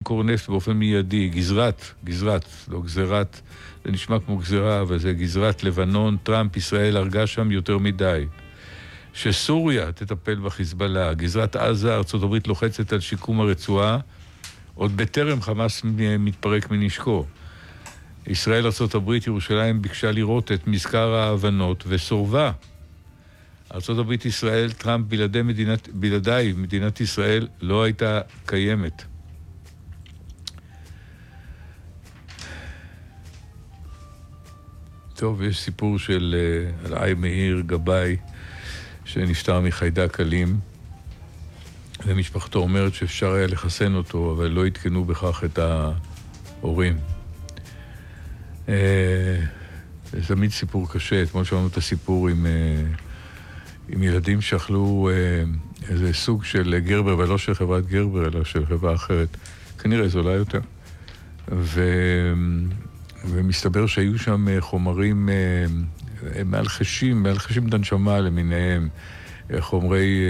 למכור נפט באופן מיידי, גזרת, לא גזרת, זה נשמע כמו גזרה, אבל זה גזרת לבנון, טראמפ, ישראל הרגה שם יותר מדי. שסוריה תטפל בחיזבאללה, גזרת עזה, ארצות הברית לוחצת על שיקום הרצועה, עוד בטרם חמאס מתפרק מנשקו. ישראל, ארצות הברית, ירושלים ביקשה לראות את מזכר ההבנות וסורבה. ארצות הברית, ישראל, טראמפ, בלעדיי, מדינת ישראל לא הייתה קיימת. טוב, יש סיפור של אלעאי מאיר גבאי, שנפטר מחיידק אלים, ומשפחתו אומרת שאפשר היה לחסן אותו, אבל לא התקנו בכך את ההורים. זה תמיד סיפור קשה. אתמול שמענו את הסיפור עם ילדים שאכלו איזה סוג של גרבר, אבל לא של חברת גרבר, אלא של חברה אחרת. כנראה זולה יותר. ומסתבר שהיו שם חומרים מאלחשים דנשמה למיניהם, חומרי...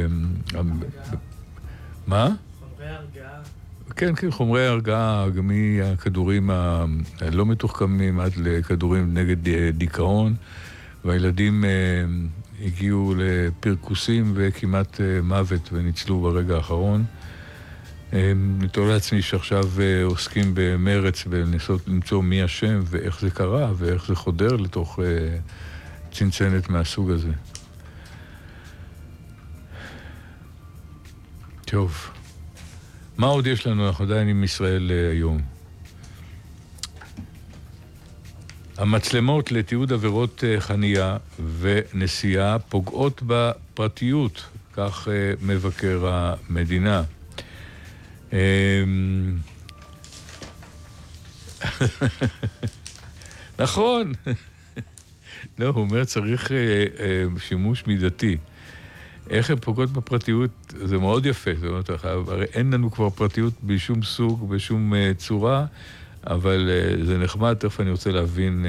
מה? חומרי הרגעה. כן, חומרי הרגעה, גם מהכדורים הלא מתוחכמים עד לכדורים נגד דיכאון, והילדים הגיעו לפרקוסים וכמעט מוות וניצלו ברגע האחרון. נתאר לעצמי שעכשיו עוסקים במרץ ולנסות למצוא מי השם ואיך זה קרה ואיך זה חודר לתוך צנצנת מהסוג הזה. טוב, מה עוד יש לנו? אנחנו עדיין עם ישראל היום. המצלמות לתיעוד עבירות חנייה ונסיעה פוגעות בפרטיות, כך מבקר המדינה. נכון. לא, הוא אומר צריך שימוש מידתי. איך הן פוגעות בפרטיות? זה מאוד יפה. זאת אומרת, הרי אין לנו כבר פרטיות בשום סוג, בשום צורה, אבל זה נחמד. תכף אני רוצה להבין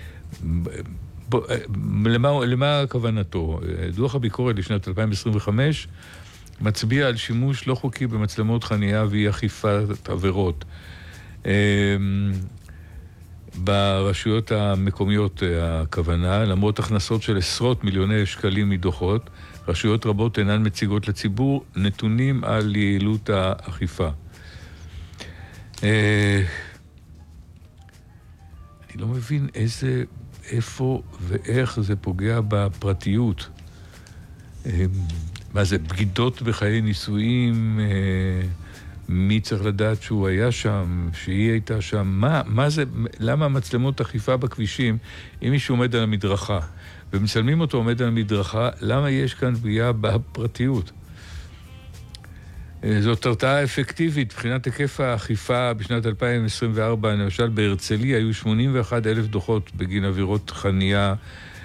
למה כוונתו. דוח הביקורת לשנת 2025 מצביע על שימוש לא חוקי במצלמות חנייה ואי אכיפת עבירות. ברשויות המקומיות הכוונה, למרות הכנסות של עשרות מיליוני שקלים מדוחות, רשויות רבות אינן מציגות לציבור נתונים על יעילות האכיפה. אני לא מבין איפה ואיך זה פוגע בפרטיות. מה זה, בגידות בחיי נישואים, מי צריך לדעת שהוא היה שם, שהיא הייתה שם, מה זה, למה מצלמות אכיפה בכבישים, אם מישהו עומד על המדרכה, ומצלמים אותו עומד על המדרכה, למה יש כאן פגיעה בפרטיות? זאת הרתעה אפקטיבית, מבחינת היקף האכיפה בשנת 2024, למשל בהרצליה היו 81,000 דוחות בגין עבירות חנייה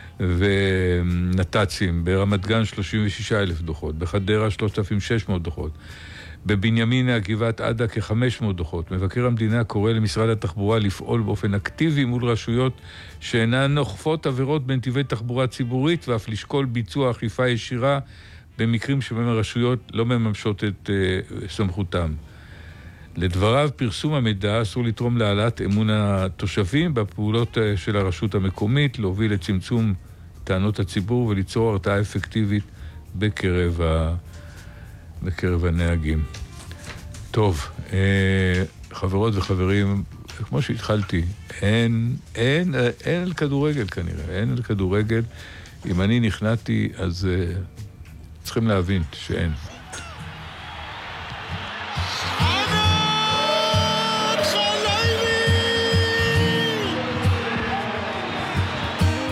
ונת"צים, ברמת גן 36,000 דוחות, בחדרה 3,600 דוחות, בבנימינה, גבעת עדה כ-500 דוחות. מבקר המדינה קורא למשרד התחבורה לפעול באופן אקטיבי מול רשויות שאינן אוכפות עבירות בנתיבי תחבורה ציבורית, ואף לשקול ביצוע אכיפה ישירה במקרים שבהם הרשויות לא מממשות את סמכותם. לדבריו, פרסום המידע אסור לתרום להעלאת אמון התושבים בפעולות של הרשות המקומית, להוביל לצמצום טענות הציבור וליצור הרתעה אפקטיבית בקרב הנהגים. טוב, חברות וחברים, כמו שהתחלתי, אין על כדורגל כנראה, אין על כדורגל. אם אני נכנעתי, אז צריכים להבין שאין.